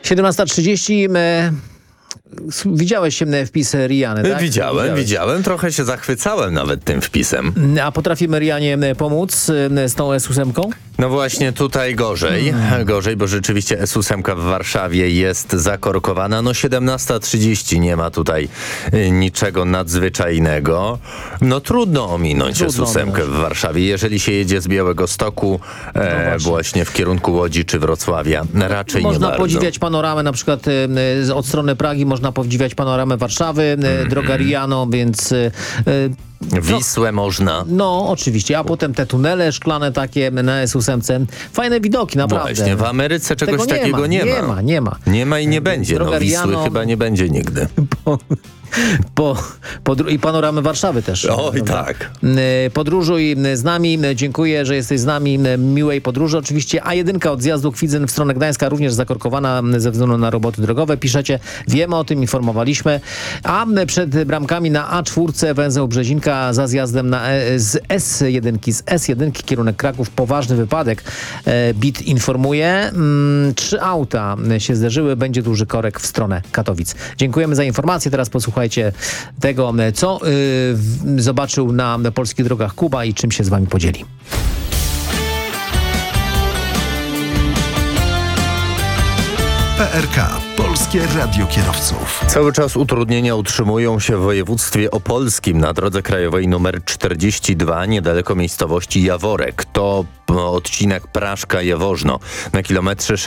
17:30. Widziałeś wpis Riany, tak? Widziałem. Trochę się zachwycałem nawet tym wpisem. A potrafimy Rianie pomóc z tą S8? No właśnie tutaj gorzej, bo rzeczywiście S8 w Warszawie jest zakorkowana. No 17:30, nie ma tutaj niczego nadzwyczajnego. No trudno ominąć S8 w Warszawie, jeżeli się jedzie z Białegostoku właśnie w kierunku Łodzi czy Wrocławia. Raczej nie bardzo. Można podziwiać panoramę na przykład od strony Pragi, można podziwiać panoramę Warszawy, droga Riano, więc... Wisłę można. No, oczywiście, a potem te tunele szklane takie na S8. Fajne widoki, naprawdę. Właśnie, w Ameryce czegoś takiego nie ma. Nie ma i nie będzie. Droga Wisły Riano, chyba nie będzie nigdy. I panoramy Warszawy też. Oj, tak. Podróżuj z nami. Dziękuję, że jesteś z nami. Miłej podróży. Oczywiście A1 od zjazdu Kwidzyn w stronę Gdańska również zakorkowana ze względu na roboty drogowe. Piszecie, wiemy o tym, informowaliśmy. A przed bramkami na A4 węzeł Brzezinka za zjazdem z S1 kierunek Kraków. Poważny wypadek. BIT informuje. 3 auta się zderzyły. Będzie duży korek w stronę Katowic. Dziękujemy za informację. Teraz posłuchajcie tego, co zobaczył na polskich drogach Kuba i czym się z wami podzieli. PRK. Polskie Radio Kierowców. Cały czas utrudnienia utrzymują się w województwie opolskim na drodze krajowej nr 42 niedaleko miejscowości Jaworek. To odcinek Praszka-Jaworzno. Na kilometrze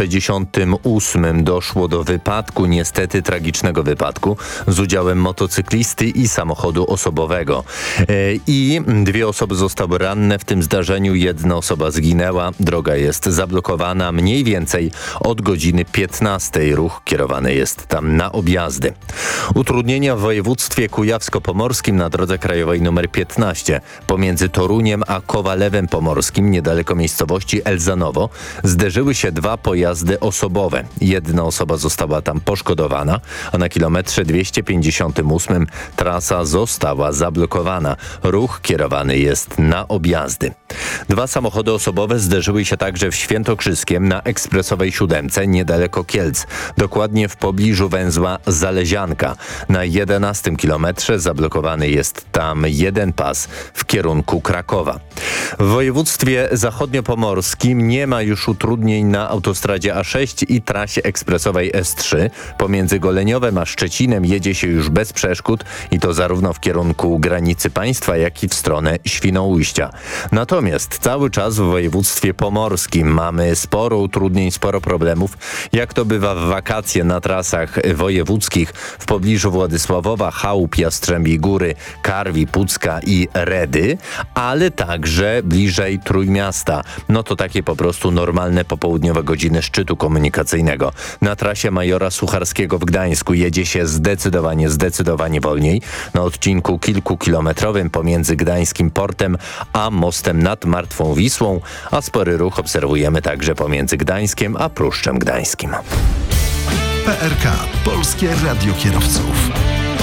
68 doszło do wypadku, niestety tragicznego wypadku, z udziałem motocyklisty i samochodu osobowego. I 2 osoby zostały ranne w tym zdarzeniu, 1 osoba zginęła. Droga jest zablokowana mniej więcej od godziny 15. Ruch kierowany jest tam na objazdy. Utrudnienia w województwie kujawsko-pomorskim na drodze krajowej nr 15 pomiędzy Toruniem a Kowalewem Pomorskim niedaleko miejscowości Elzanowo zderzyły się 2 pojazdy osobowe. 1 osoba została tam poszkodowana, a na kilometrze 258 trasa została zablokowana. Ruch kierowany jest na objazdy. 2 samochody osobowe zderzyły się także w Świętokrzyskiem na ekspresowej 7 niedaleko Kielc, dokładnie w pobliżu węzła Zalezianka. Na 11 kilometrze zablokowany jest tam 1 pas w kierunku Krakowa. W województwie zachodniopomorskim nie ma już utrudnień na autostradzie A6 i trasie ekspresowej S3. Pomiędzy Goleniowem a Szczecinem jedzie się już bez przeszkód i to zarówno w kierunku granicy państwa, jak i w stronę Świnoujścia. Natomiast cały czas w województwie pomorskim mamy sporo utrudnień, sporo problemów, jak to bywa w wakacje na trasach wojewódzkich w pobliżu Władysławowa, Chałup, Jastrzębiej Góry, Karwi, Pucka i Redy, ale także bliżej Trójmiasta. No to takie po prostu normalne popołudniowe godziny szczytu komunikacyjnego. Na trasie Majora Sucharskiego w Gdańsku jedzie się zdecydowanie wolniej. Na odcinku kilkukilometrowym pomiędzy Gdańskim Portem a mostem nad Martwą Wisłą, a spory ruch obserwujemy także pomiędzy Gdańskiem a Pruszczem Gdańskim. PRK. Polskie Radio Kierowców.